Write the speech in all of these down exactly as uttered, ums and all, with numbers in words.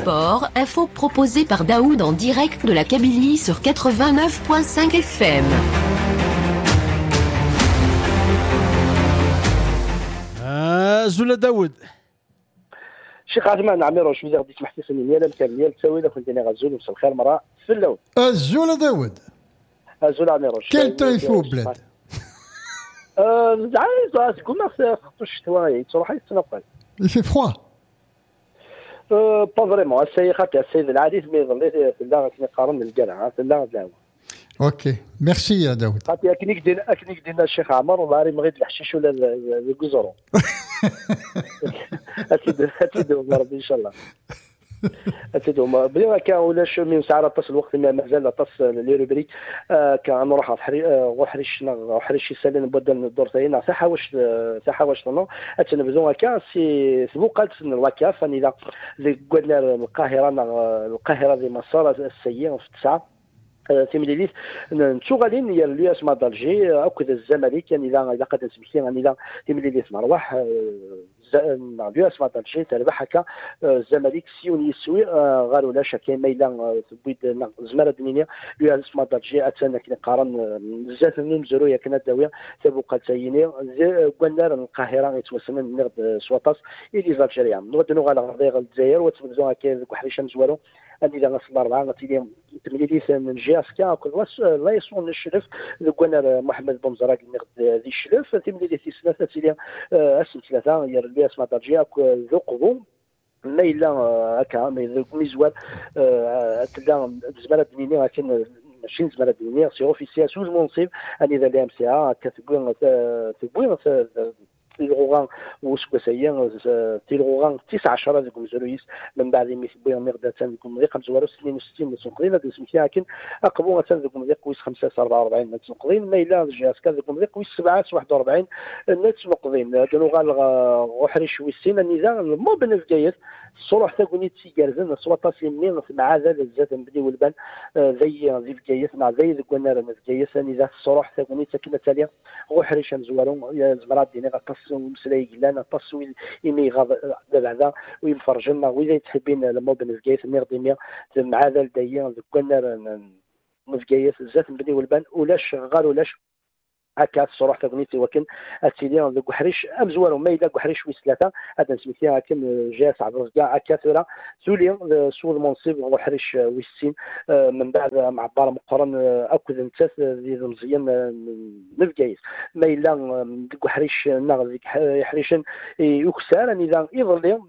Sport, info proposée par Daoud en direct de la Kabylie sur quatre-vingt-neuf point cinq F M. زول داود شيخ عثمان عمير واش بدي تسمح لي سنين لا مكان تسوي لك كنت انا غزول ومسا الخير مرة في اللون الزول داود الزول عمير واش كل تايفو بلاد اه عايز تقول ما خطو الشتوى صراحه يتنقل يفي فخوا اه با فريمون السيد خاطر السيد العريس مي ظليت في اللغه كني قارن القرعه في اللغه داو اوكي ميرسي يا داود خاطر كنيك دينا كنيك دينا الشيخ عمر والله راه مغيد الحشيش ولا الكزرو اكيد اكيد ربي ان شاء الله اكيد هما بلا كان ولاش من ساعه تصل الوقت ما مازال تصل لي روبريك كان نروح حري وحريش وحريش يسالن بدل الدور تاعنا صح واش صح واش نو اتنبزو كان سي سبو قالت الوكاف اني لا قلنا القاهره القاهره دي مسار السيئه في التسعه تيمليليت نشو غاديين هي اليو اس مادالجي اكد الزمالك يعني اذا اذا قد نسميه يعني اذا تيمليليت مروح اليو اس مادالجي تربح هكا الزمالك سيوني يسوي غير ولا شكاين ميلان تبيد زمره دنيا اليو اس مادالجي اتانا كي نقارن بزاف من مزرويه كنا داويه تبقى تايني قلنا القاهره يتوسمن من سواطاس اللي زالجيريا نودنو غير الجزائر وتبزو هكا وحريشه مزوارو أني لا نصل أربعة نتيجة تمليليث من جاسكا كل واس لا يصون الشرف لقنا محمد بن ذي الشرف تمليليث ثلاثة تيلي أسم ثلاثة هي البياس مادرجيا ذو قبو ميلا هكا ميزوال تلا زمالة دنيني لكن ماشي زمالة دنيني سي اوفيسيال سوز منصب أني ذا الام سي ا كتبوين تبوين تيلغوغان وسكوسيا تيلغوغان تسعة عشر ذيك مزرويس من بعد ميث بيان مغداتان ذيك مضيق زوارو اثنين وستين نسنقلين هذا اسمها لكن اقبو مثلا ذيك مضيق ويس خمسة أربعة وأربعين نسنقلين ميلا جاسكا ذيك مضيق ويس سبعة واحد وأربعين نسنقلين دلوغال غوحريش ويسين النظام مو بنفجايت الصروح تاكوني تيجارزن سواطا سيمين مع هذا الزاد نبدي والبان ذي ذي فجايت مع ذي ذيك ونار فجايت النظام الصروح تاكوني تاكنا تاليا غوحريش نزوارو زمرات ديني غطس ومسلاي قلان طس ويمي غاض بعدا ويفرجنا وإذا تحبين لما بنفجايت نغدي مع هذا الدايا ذيك ونار مفجايت الزاد نبدي والبان ولاش غار ولاش هكا الصراحه تغنيتي وكن اتيليون ذوك حريش امزوارو ميدا حريش ويس ثلاثه هذا نسميتها كم جاس عبد كاع هكا ثورة سولي سول المنصب هو حريش ويسين من بعد مع بار مقارن اكد نتاس ذي مزيان نفجايس ميلا ذوك حريش ناغ حريشن يكسر ان اذا يظل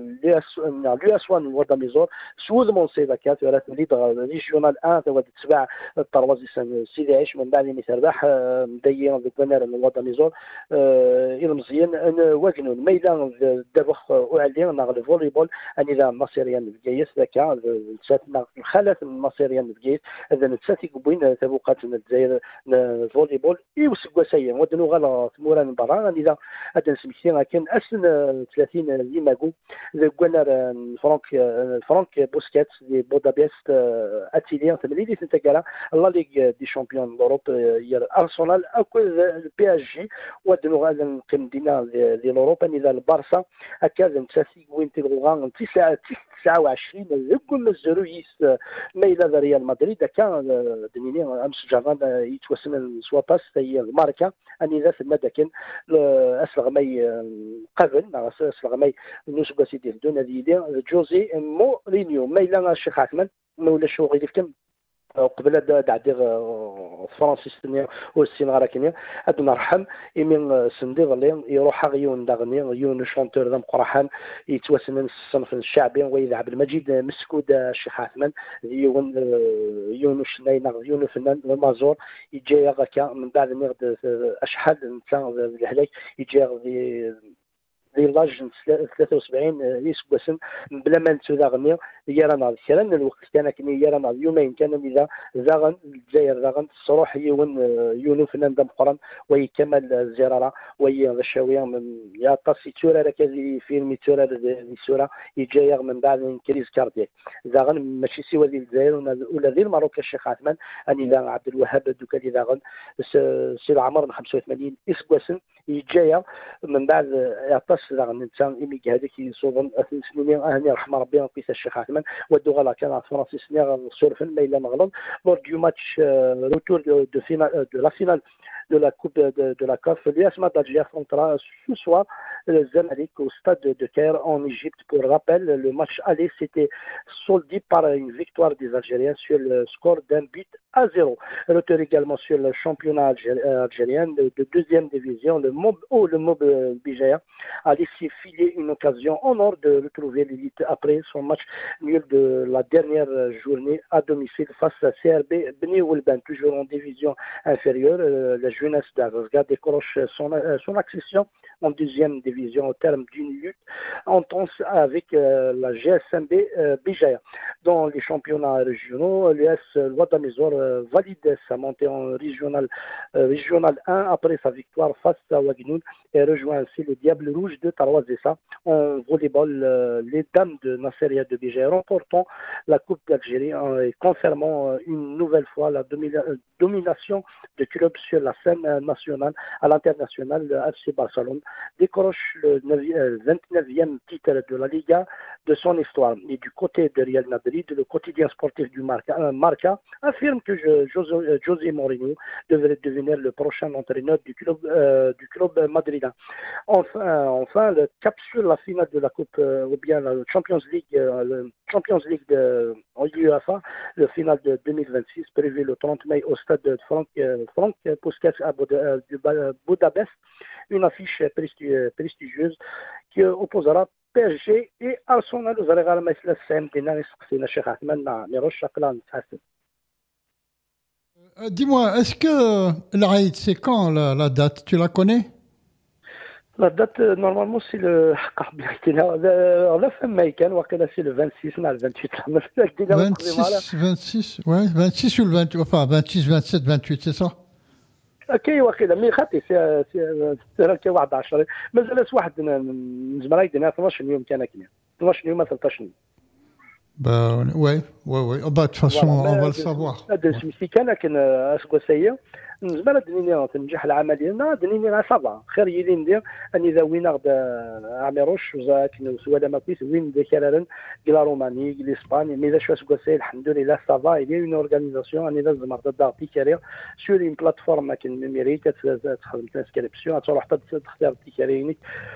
لي اسوان ودا ميزور سول المنصب هكا ثورة ليد ريجيونال واحد توا تتبع الطروازي سيدي عيش من بعد متربح ذكرنا الوضع نزول إلى مزيان أنا واجنون ميدان دبخ وعلي ناغ الفولي بول أنا إذا مصيريان بجيس ذاك نسات ناغ الخالات مصيريان بجيس إذا نسات يقبين تبوقات الجزائر الفولي بول يوسق وسيا ودنو غلا موران برا إذا هذا نسميه كان أسن ثلاثين ليماغو ذكرنا فرانك فرانك بوسكيت دي بودابست أتيليان ثمانية سنتكرا الله ليغ دي شامبيون d'Europe ير أرسنال أكو البي اس جي ودنو غادا نقيم دينا ديال أوروبا إذا البارسا هكذا نتساسي وين تلغوغان تسعة تسعة وعشرين يقول الزرويس ما إلى ريال مدريد كان دنيني أمس جران يتوسم سواباس هي الماركة أني ذا سما كان أسلغ ماي قبل أسلغ ماي نوسبا سيدي دون هذه جوزي مورينيو ما إلى الشيخ عثمان مولا شغل كم قبل دعدير فرنسيس الدنيا والسين غراكنيا هاد نرحم يمين سندير اللي يروح غيون داغني يون شونتور ذا مقرحان يتوسن الصنف الشعبي ويلعب المجيد مسكود الشيخ عثمان يون يون شناينا يون فنان المازور يجي غاكا من بعد نغد اشحال نتا الهلاك يجي دي لاج ثلاثة وسبعين يسبسن بلا ما نتو داغني يرانا كلام الوقت كان كني يرانا يومين كان اذا زاغن الجزائر زاغن الصروح يون يونو فنان دم قرن ويكمل الزراره وي غشاويه من يا طاسي تورا ركزي فيلم تورا دي سوره يجي من بعد كريز كاردياك زاغن ماشي سوى ديال الجزائر ولا ديال المغرب الشيخ عثمان اني لا عبد الوهاب دوكا اللي زاغن سي العمر من خمسة وثمانين يسبسن يجي من بعد يعطس سلا نتا إمي هذاك يصوب سنين أهني رحمة ربي نقيس الشيخ عثمان ودوغالا كان فرنسي سنين سورفن ما إلا مغلط lors du match euh, retour de, de, finale, de la finale de la Coupe de, de la C A F, l'U S M A d'Alger affrontera ce soir le Zamalek au stade de Caire en Égypte. Pour rappel, le match aller s'était soldé par une victoire des Algériens sur le score d'un but à zéro. Retour également sur le championnat algérien de, de deuxième division, le Mob ou le Mob Bijaya a laissé filer une occasion en or de retrouver l'élite après son match nul de la dernière journée à domicile face à C R B Beni Oulban, toujours en division inférieure. La jeunesse d'Agazga décroche son, son accession en deuxième division au terme d'une lutte intense avec euh, la G S M B euh, Bijaya. Dans les championnats régionaux, l'U S Ouadamizor euh, valide sa montée en régional, euh, régional un après sa victoire face à Ouagnoul et rejoint ainsi le Diable Rouge de Tarouazessa. En volleyball, euh, les dames de Nasseria de Bijaya remportant la Coupe d'Algérie euh, et confirmant euh, une nouvelle fois la domina- euh, domination de club sur la scène euh, nationale à l'international. Le F C Barcelone décroche le vingt-neuvième titre de la Liga de son histoire. Et du côté de Real Madrid, le quotidien sportif du Marca, euh, Marca affirme que je, José, José Mourinho devrait devenir le prochain entraîneur du club, euh, du club madrilène. Enfin, enfin, le cap sur la finale de la Coupe, euh, ou bien la Champions League, euh, le Champions League de l'UEFA, le final de deux mille vingt-six, prévu le trente mai au stade de Franck, euh, Franck Puskas à Budapest. Une affiche prestigieuse qui opposera P S G et Arsenal. Vous allez voir مثل السام دينا يسقسينا الشيخ عثمان ما نيروش شكرا نتحسن. Dis-moi, est-ce que l'Aïd, c'est quand la, la date? Tu la connais? La date, normalement, c'est le. On fait américain, c'est le vingt-six, non, le vingt-huit. vingt-six, vingt-six, ouais, vingt-six ou le vingt-huit, enfin vingt-six, vingt-sept, vingt-huit, c'est ça? كي واخيلا مي خاطي سي سي راكي واحد عشرة مازال واحد نجمع يدنا اثناش يوم كان كنا اثناش يوم ثلاثة عشر. Bah ouais, ouais, ouais. Oh, bah, de toute façon, voilà, on va le savoir. هذا سميتي كان لكن اسكو سيا نجمع دنيني تنجح العمليه نا دنيني صافا خير يلي ندير اني ذا وين غدا عميروش وزاك سوالا ما كويس وين ديكارن كلا روماني كلا اسباني مي ذا شو اسكو سي الحمد لله صافا il y a une organisation اني لازم تدار تيكاري سور اون بلاتفورم كان نيميريك تخدم ترانسكريبسيون تروح تختار تيكارينك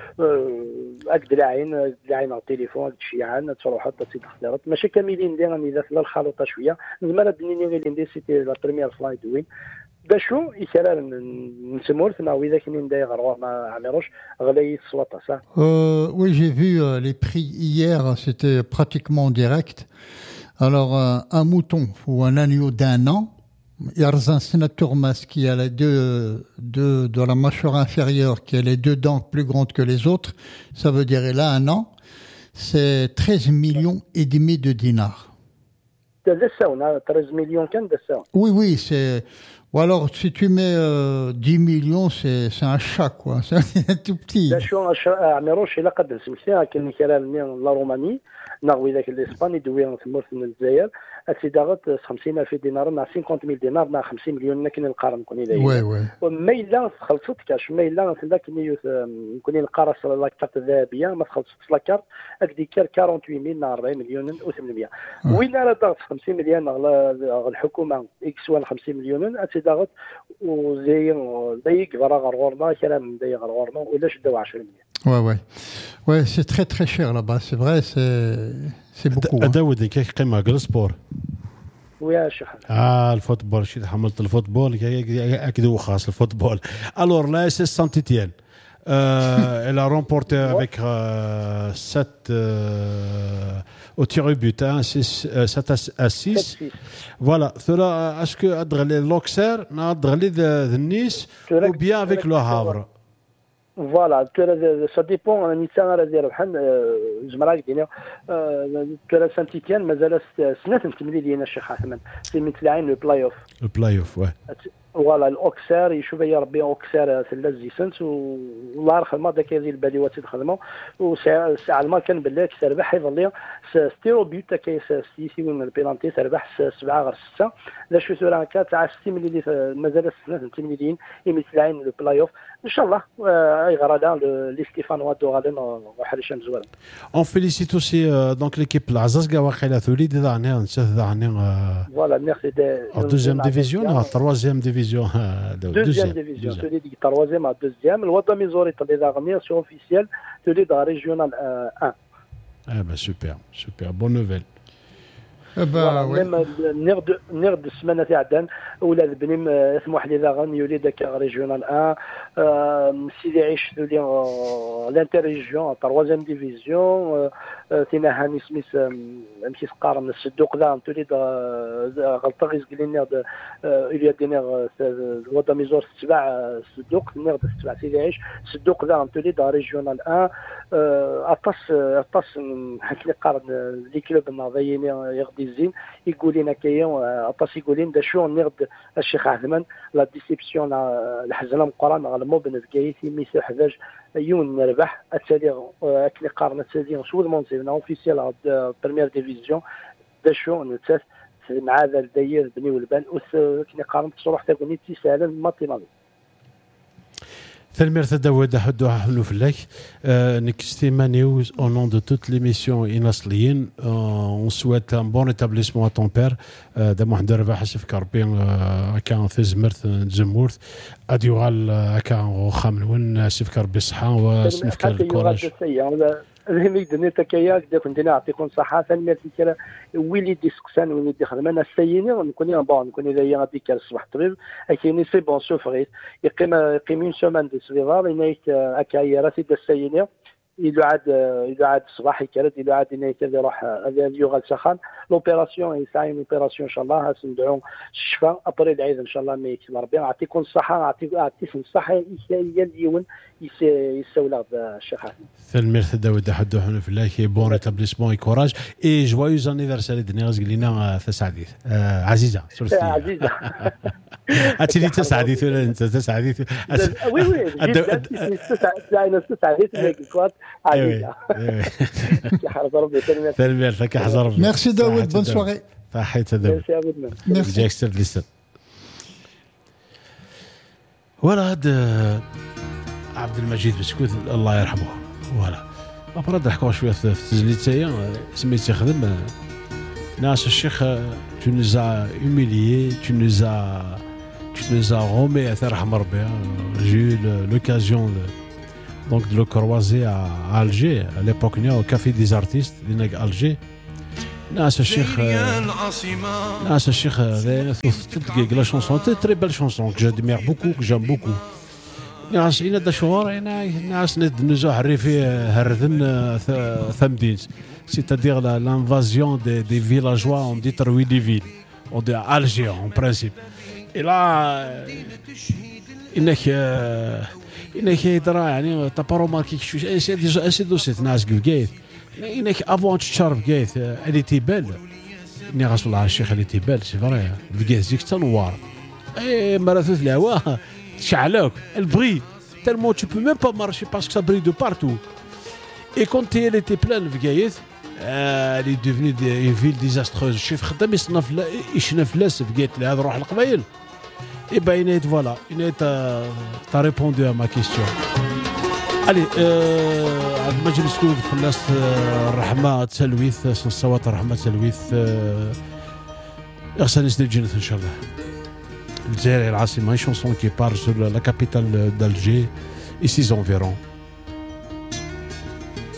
اكد العين العين على التليفون شي عام تروح حتى تختار ماشي كاملين ندير اني ذا الخلطه شويه نجمع دنيني غير ندير سيتي لا بريمير فلايت وين باشو يسرى نسمور ثم وإذا كنا ندير غروة مع عميروش غلي الصوت صح. Oui, j'ai vu euh, les prix hier, c'était pratiquement direct. Alors euh, un mouton ou un agneau d'un an, Yarzan Senaturmas qui a les deux, deux de la mâchoire inférieure, qui a les deux dents plus grandes que les autres, ça veut dire il a un an, c'est treize millions et demi de dinars. treize millions كان دساون. Oui, oui, c'est. Ou alors, si tu mets euh, dix millions, c'est, c'est un chat, quoi. C'est tout petit. لا شو عميروش إلا قد سمسيها كان كلام من لا روماني نغوي ذاك الإسباني دوي نتمر من الجزائر أتسيداغت خمسين ألف دينار مع خمسين ميل دينار مع خمسين مليون لكن القارن كوني لا. وي وي. وما إلا خلصت كاش ما إلا ذاك اللي كوني القارص لا كارت الذهبية ما خلصت لا كارت أكديك ثمانية وأربعين ميل مع أربعين مليون وثمانمية. وين راه ضغط خمسين مليون على الحكومة إكس وان خمسين مليون أتسيداغت وزي زي كبر غرورنا كلام زي غرورنا ولا شدوا عشرة مليون. Ouais, ouais. Ouais, c'est très très cher là-bas, c'est vrai, c'est, c'est beaucoup. Hein. داود كيف قيمة قل سبور. ويا شيخ. آه الفوتبول شي حملت الفوتبول أكيد هو خاص الفوتبول. Alors là c'est Saint-Étienne. Euh, elle a remporté avec euh, sept euh, au tir au but, hein, sept à six. Voilà. Est-ce que Adrelé l'Auxerre, Adrelé de Nice ou bien avec le Havre? Voilà, ça dépend. Nissan a dit Rabhan, Jmarak dina, que la Saint-Étienne, mais elle a سنة تملي لينا الشيخ حسن. C'est مثل le play-off. Le play-off, ouais. فوالا الاوكسار يشوف يا ربي اوكسار في اللزيسنت والله يرحم هذاك هذه البليوات تخدموا وساعه ما كان بالله تربح يظل ستيرو بيوت كي سيسي من البينالتي تربح سبعة غير ستة لا شو سورا كا تاع ستة مليون مازال ستة مليون يمثل عين لو بلاي اوف ان شاء الله اي غرادا لي ستيفانوا دو غادي وحريشان زوال. On félicite aussi euh, donc l'équipe l'Azazga وقيلا ثولي دعني نسات دعني voilà merci de en deuxième division en troisième division deuxième division ثولي دي troisième à deuxième الوضع ميزوري تلي داغني سي اوفيسيال ثولي دا ريجيونال واحد. ah ben super super bonne nouvelle. bah oui. نغد نغد السمانه تاع دان ولا البنيم اسمح لي لاغن يولي داك ريجيونال واحد سيدي عيش دولي لانتر ريجيون تروازيام ديفيزيون تينا هاني سميث مشي سقارن الصدوق لا تولي غلطه غيز قلنا اليا دينير الوضع ميزور سبع الصدوق نغد سبع سيدي عيش الصدوق لا تولي دا ريجيونال واحد اطاس اطاس حيت لي قارن لي كلوب الناضيين يغدي الزين يقول لنا كاين اطاس يقول لنا شو نغد الشيخ عثمان لا ديسيبسيون الحزنه مقران على الموبن كايتي ميسو حداش يون نربح التالي اكلي قارن التالي سود مونسينا اوفيسيال بريمير ديفيزيون داشو نتاس مع ذا الداير بني والبان كني قارن تصروح تاكوني تسالا ماتيمالي Thelmer Tadawed Hadou Ahnou Flek, Nextima News, au nom de toute l'émission Inasliyin, on souhaite un bon établissement à ton père. D'abord, Derva Hassif Karbin, Akan Thizmert Zemmourt, Adioral Akan Khamloun, Hassif Karbishan, ou Snif Karkouraj. الهمي دنيتا كياك داك ندير نعطيكم صحه ثاني كرا ويلي ديسكسان ويلي دخلنا السيني نكوني بون نكوني ذا يا بيك الصبح طبيب اكيني سي بون سوفريت يقيم يقيم اون سومان دو سليفار ينايت اكايا راسي السيني إذا عاد إذا عاد الصباح يكرد إذا عاد إنه كذا راح اليوغا السخان لوبيراسيون يسعى لوبيراسيون إن شاء الله هسندعو الشفاء أبريل العيد إن شاء الله ما يكتب ربي أعطيكم الصحة أعطيكم أعطيكم الصحة هي اليوم يسوي الشيخ حسن. ثلمير داود حدو حنا في الله بون ريتابليسمون اي كوراج اي جوايوز انيفرساري دنياز قلنا تسعديث عزيزة سورتي عزيزة أتلي تسعديث ولا أنت تسعديث وي وي أنا تسعديث هيك كوات عزيزة يحرز ربي ثلمير لك حزر ربي ميرسي داود بون سواري تحية داود ميرسي جاك سر لسه ولا هذا عبد المجيد بسكوت الله يرحمه فوالا ابرد نحكوا شويه في التسجيل تاعي سميتي خدم ناس الشيخ tu nous as humiliés tu nous as tu nous as remis à ترحم ربي j'ai eu l'occasion de, donc de le croiser à Alger à l'époque au café des artistes de Alger ناس الشيخ ناس الشيخ la chanson très belle chanson que j'admire beaucoup que j'aime beaucoup ناس إنا دا شهور إنا ناس نزوح الريفي هردن ثمدينز c'est-à-dire l'invasion des, des villageois ont détruit les villes on dit Alger en principe et là إنك إنك يدرى يعني تبارو ماركي شوش أسي ديجا أسي دوسيت ناس قبقيت إنك أفون تشارب قيت اللي تيبال إني غاس والله الشيخ اللي تيبال سي فري بقيت زيك تنوار إيه مراثوث الهواء Chaloc, elle brille tellement tu peux même pas marcher parce que ça brille de partout. Et quand elle était pleine, Vgaït, elle est devenue une ville désastreuse. Chef Khaddam يصنف لا يشنف لاس Vgaït اللي هذا روح القبائل. Et ben il est voilà, il est t'as répondu à ma question. Allez, عبد المجيد سكوت خلص الرحمة تسلويث صوت الرحمة تسلويث أحسن يسند الجنة إن شاء الله. Alger العاصمة une chanson qui parle sur la capitale d'Alger et ses environs.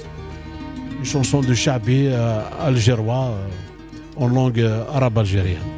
Une chanson de Chabi euh, algérois euh, en langue euh, arabe algérienne.